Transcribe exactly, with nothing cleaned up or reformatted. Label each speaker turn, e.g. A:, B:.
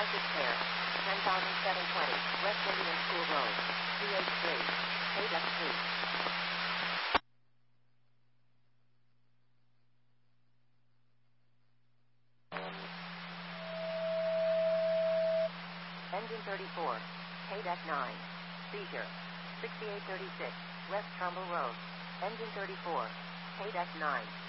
A: Package Fair, ten thousand seven hundred twenty, West Indian School Road, C H three, K F three. Engine thirty-four, K D E C nine. Seizure, sixty-eight thirty-six, West Trumbull Road. Engine thirty-four, K D E C nine.